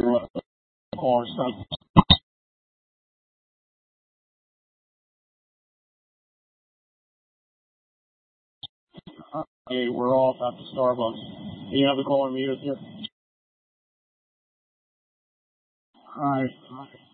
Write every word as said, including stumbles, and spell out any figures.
your car stuff. Hey, we're off after Starbucks. Any other caller meet us here? All right.